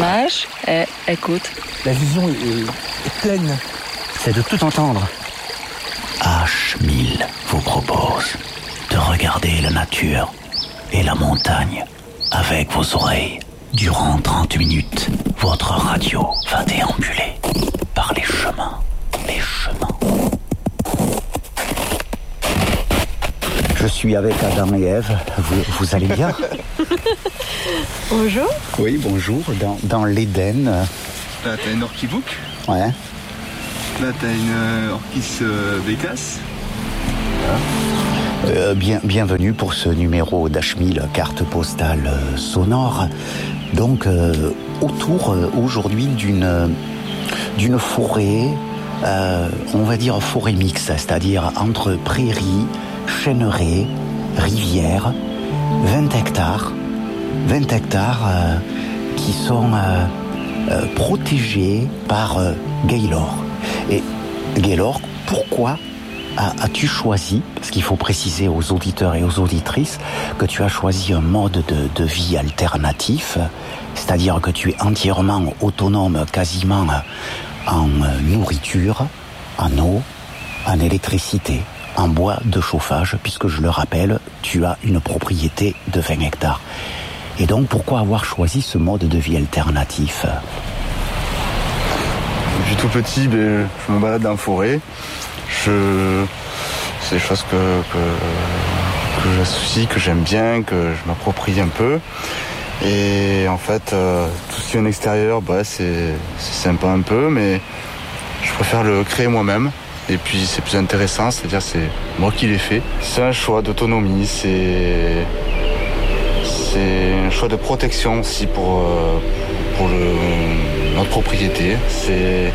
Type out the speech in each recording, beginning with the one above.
Marche et écoute. La vision est pleine. C'est de tout entendre. H1000 vous propose de regarder la nature et la montagne avec vos oreilles. Durant 30 minutes, votre radio va déambuler par les chemins. Je suis avec Adam et Ève. Vous allez bien? Bonjour. Oui, bonjour. Dans l'Éden. Là, t'as une orchibouc. Ouais. Là, t'as une orchis bécasse. Bienvenue pour ce numéro d'H1000 carte postale sonore. Donc, autour aujourd'hui d'une forêt, on va dire forêt mixte, c'est-à-dire entre prairies, chêneraies, rivières, 20 hectares qui sont protégés par Gaylord. Et Gaylord, pourquoi as-tu choisi, parce qu'il faut préciser aux auditeurs et aux auditrices que tu as choisi un mode de vie alternatif, c'est-à-dire que tu es entièrement autonome quasiment en nourriture, en eau, en électricité, en bois de chauffage, puisque je le rappelle, tu as une propriété de 20 hectares. Et donc pourquoi avoir choisi ce mode de vie alternatif? Depuis tout petit, je me balade dans la forêt. C'est des choses que j'associe, que j'aime bien, que je m'approprie un peu. Et en fait, tout ce qui est en extérieur, c'est sympa un peu, mais je préfère le créer moi-même. Et puis c'est plus intéressant, c'est-à-dire c'est moi qui l'ai fait. C'est un choix d'autonomie, c'est un choix de protection aussi pour notre propriété. C'est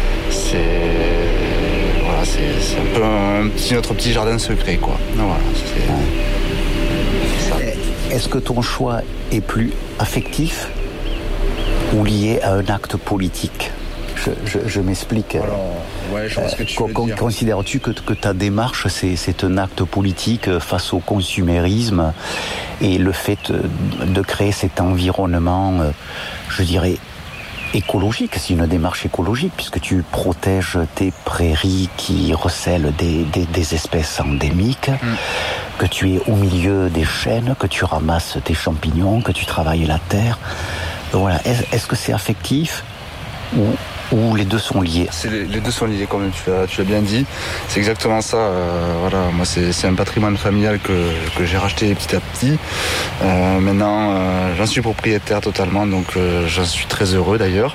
un peu notre petit jardin secret, quoi. Voilà, c'est ça. Est-ce que ton choix est plus affectif ou lié à un acte politique? Je m'explique. Alors, ouais, je vois ce que tu veux dire. Considères-tu que ta démarche, c'est un acte politique face au consumérisme et le fait de créer cet environnement, je dirais, écologique? C'est une démarche écologique puisque tu protèges tes prairies qui recèlent des espèces endémiques, que tu es au milieu des chênes, que tu ramasses tes champignons, que tu travailles la terre. Voilà. Est-ce que c'est affectif ou les deux sont liés? Les deux sont liés, comme tu l'as bien dit. C'est exactement ça. Voilà, moi c'est un patrimoine familial que j'ai racheté petit à petit. Maintenant, j'en suis propriétaire totalement, donc j'en suis très heureux d'ailleurs.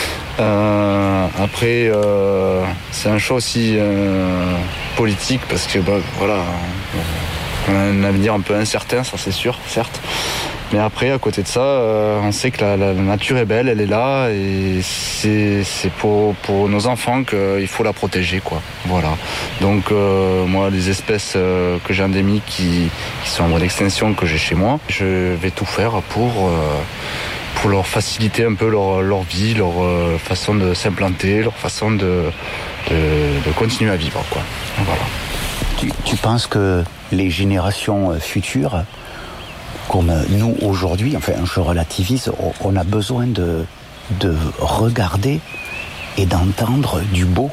Après, c'est un choix aussi politique parce que voilà, on a un avenir un peu incertain, ça c'est sûr, certes. Mais après, à côté de ça, on sait que la nature est belle, elle est là, et c'est pour nos enfants qu'il faut la protéger, quoi. Voilà. Donc, moi, les espèces que j'ai endémiques qui sont en voie d'extinction, que j'ai chez moi, je vais tout faire pour leur faciliter un peu leur vie, leur façon de s'implanter, leur façon de continuer à vivre, quoi. Voilà. Tu penses que les générations futures, comme nous aujourd'hui, enfin je relativise, on a besoin de regarder et d'entendre du beau?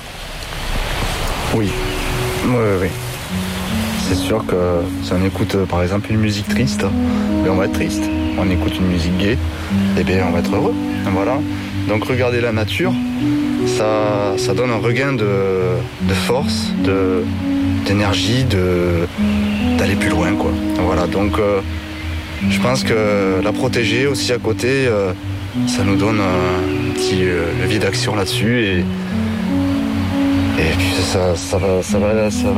Oui. C'est sûr que si on écoute par exemple une musique triste, on va être triste. On écoute une musique gaie, on va être heureux. Voilà. Donc regarder la nature, ça donne un regain de force, d'énergie, d'aller plus loin, quoi. Voilà. Donc je pense que la protéger aussi à côté, ça nous donne un petit levier d'action là-dessus et puis ça va